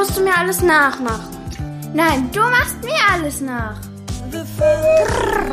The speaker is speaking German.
musst du mir alles nachmachen. Nein, du machst mir alles nach.